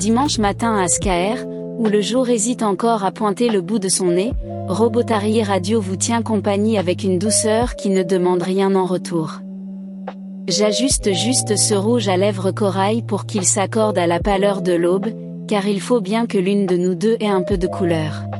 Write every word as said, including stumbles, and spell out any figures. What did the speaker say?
dimanche matin à Ascaer, où le jour hésite encore à pointer le bout de son nez, Robotarié Radio vous tient compagnie avec une douceur qui ne demande rien en retour. J'ajuste juste ce rouge à lèvres corail pour qu'il s'accorde à la pâleur de l'aube, car il faut bien que l'une de nous deux ait un peu de couleur.